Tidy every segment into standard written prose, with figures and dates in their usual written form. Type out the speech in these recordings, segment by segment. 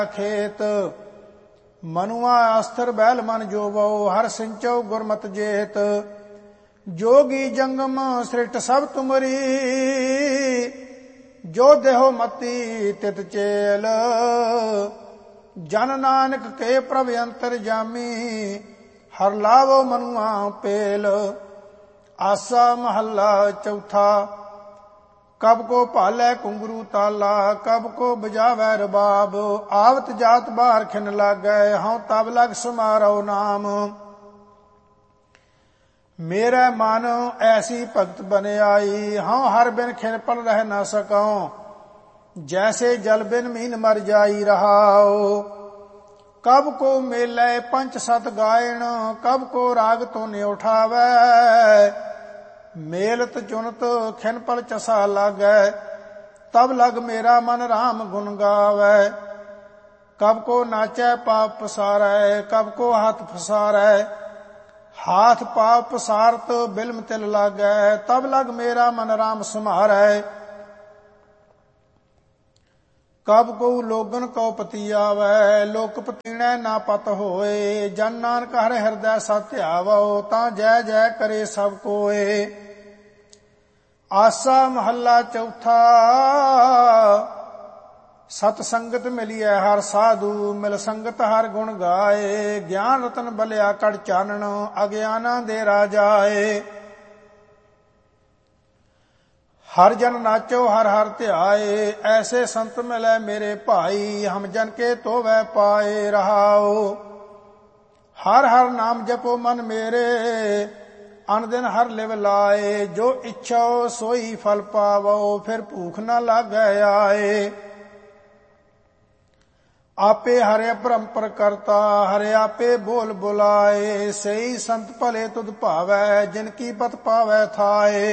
खेत मनुआ अस्त्र बैल मन जोवो हर सिंचो गुरमत जेत जोगी जंगम सृष्ट सब तुमरी जो देहो मती तित चेल जन नानक के प्रभ अंतर जामी हर लावो मनुआ पेल। आसा महला चौथा। कब को भालै घुंघरू ताला कब को बजावै रबाब आवत जात बाहर खिन लागै हूँ तब लग समारो नाम। मेरा मन ऐसी भगत बन आई हूँ हर बिन खिन पल रह न सकूं जैसे जल बिन मीन मर जाई रहाओ। कब को मेले पंच सत गायन कब को राग तो ने उठावै मेलत चुनत खिन पल चसा लागै तब लग मेरा मन राम गुन गावै। कब को नाचै पाप पसारै कब को हाथ फसारै हाथ पाप पसारत बिलम तिल लागै तब लग मेरा मन राम समारै। कब को लोगन को पति आवै लोक पतीणै ना पत होए जन नानक हर हृदय सत ध्यावो तां जय जय करे सब कोए। आसा महला चौथा। सत संगत मिलिए हर साधु मिल संगत हर गुण गाए ज्ञान रतन बलिया कड़ चानन अज्ञाना दे राजाए। हर जन नाचो हर हर ध्याए ऐसे संत मिले मेरे भाई हम जन के तो वह पाए रहाओ। हर हर नाम जपो मन मेरे अन दिन हर लिव लाए जो इच्छो सोई फल पावो फिर भूख न लागे आए। आपे हरे परंपर करता हरे आपे बोल बुलाए सही संत भले तुद भावै जिनकी पत पावै थाए।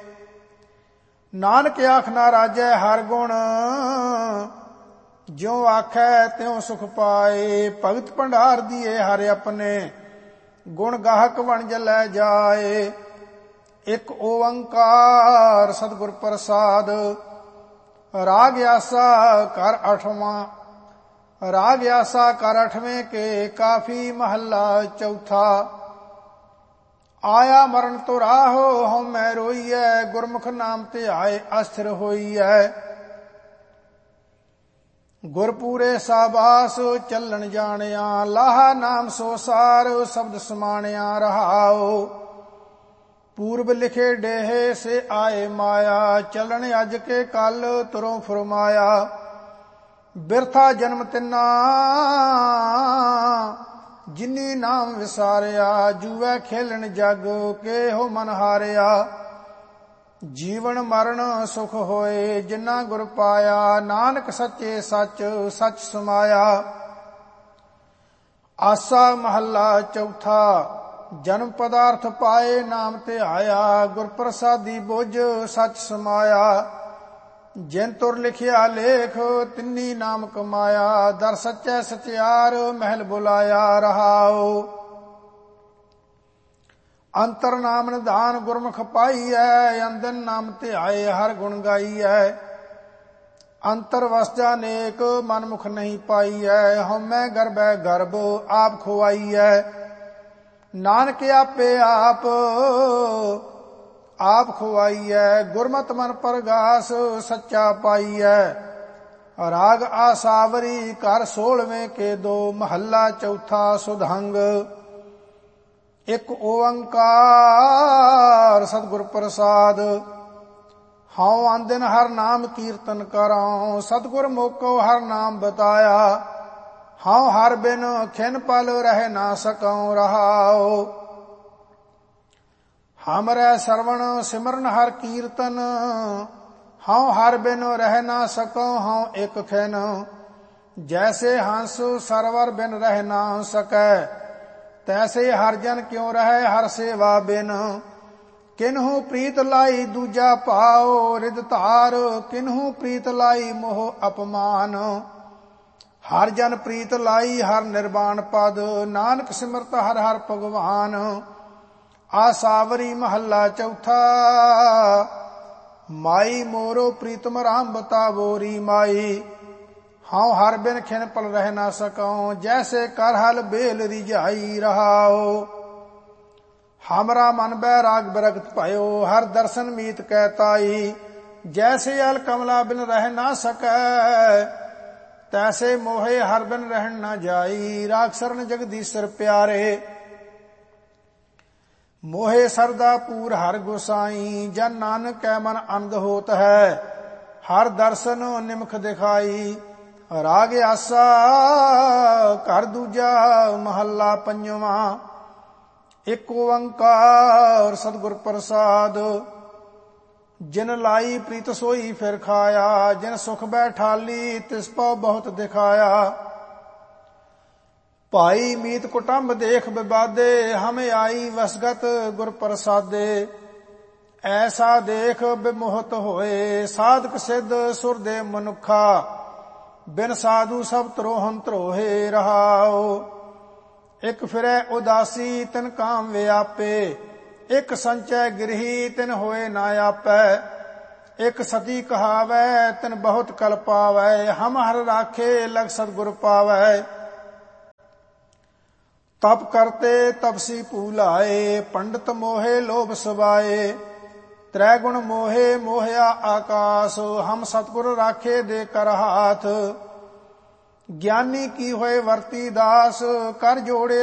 नानक आख ना राजै हर गुण ज्यों आखै त्यों सुख पाए भगत भंडार दिए हर अपने गुण गाहक वण जलै जाए। एक ओंकार सतगुर प्रसाद। राग आसा कर आठवां। राग आसा कर अठवें के काफी महला चौथा। आया मरण तो राहो हूँ मैं रोईऐ गुरमुख नाम ते आए अस्थिर होईऐ। गुरपूरे साबास चलन जानिया लाहा नाम सो सार शब्द समानिया रहाओ। पूर्व लिखे डेहे से आए माया चलन अज के कल तुरों फुरमाया। बिरथा जन्म तिना जिनी नाम विसारिया जुए खेलन जग के हो मन हारिया। जीवन मरण सुख होए जिन्ना गुर पाया नानक सच्चे सच सच समाया। आसा महला चौथा। जन्म पदार्थ पाए नाम ते आया गुर प्रसादी बुझ सच समाया। जिन तुर लिखिया लेख तिन्नी नाम कमाया दर सच्चै सचियार महल बुलाया रहाओ। अंतर नाम निधान गुरमुख पाईऐ अंदन नाम ते आए हर गुण गाईऐ। अंतर वसजा नेक मन मुख नहीं पाईऐ हउमੈ गर्भै गर्भ आप खुआईऐ। नानक आपे आप खुआईऐ गुरमत मन परगास सच्चा पाईऐ। राग आसावरी कर 16वें के दो महला चौथा सुधंग। एक ओंकार सतगुर प्रसाद। हऊँ आंदिन हर नाम कीर्तन कराऊं सतगुर मोको हर नाम बताया। हऊँ हर बिन खिन पल रह ना सकऊं रहाओ। हमरे श्रवण सिमरन हर कीर्तन हऊँ हर बिन रह ना सकूं हूँ एक खिन। जैसे हंस सरवर बिन रह ना सकै तैसे हर जन क्यों रहे हर सेवा बिन। किन्हू प्रीत लाई दूजा पाओ रिद धार किन्हू प्रीत लाई मोह अपमान। हर जन प्रीत लाई हर निर्वाण पद नानक सिमरत हर हर भगवान। आसावरी महला चौथा। माई मोरो प्रीतम राम बतावोरी माई हाउ हर बिन खिन पल रह ना सकऊं, जैसे कर हल बेल रिझाई रहाओ। हमरा मन बैराग बिरगत भयो, हर दर्शन मीत कहताई, जैसे अल कमला बिन रह ना सकै, तैसे मोहे हर बिन रहन न जाई। राग शरण जगदीश्वर प्यारे, मोहे सरदा पूर हर गोसाई, जन नानक कै मन आनंद होत है, हर दर्शन निमख दिखाई। राग आसा घर दूजा महला पंजवा, एक ओंकार सतगुर प्रसाद। जिन लाई प्रीत सोई फिर खाया, जिन सुख बैठाली तिस पौ बहुत दिखाया। भाई मीत कुटुंब देख विवादे, हमें आई वसगत गुर प्रसादे। ऐसा देख विमोहत होए, साधक सिद्ध सुर दे मनुखा, बिन साधु सब त्रोहन त्रोहे रहाओ। एक फिरै उदासी तिन काम व्यापे, एक संचय गृही तिन होए ना आपै। एक सती कहावै तिन बहुत कल पावै, हम हर राखे लग सतगुर पावै। तप करते तपसी पूलाए, पंडित मोहे लोभ सबाए। त्रैगुण मोहे मोहया आकाश, हम सतगुर राखे दे कर हाथ। ज्ञानी की होए वर्ती दास, कर जोड़े